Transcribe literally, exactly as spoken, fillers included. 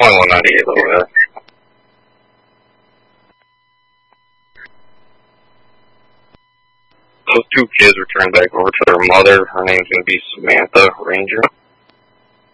twenty-one ninety-eight over there. Those two kids returned back over to their mother. Her name's going to be Samantha Ranger.